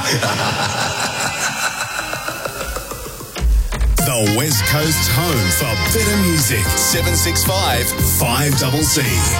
The West Coast's home for better music. 765 5CC.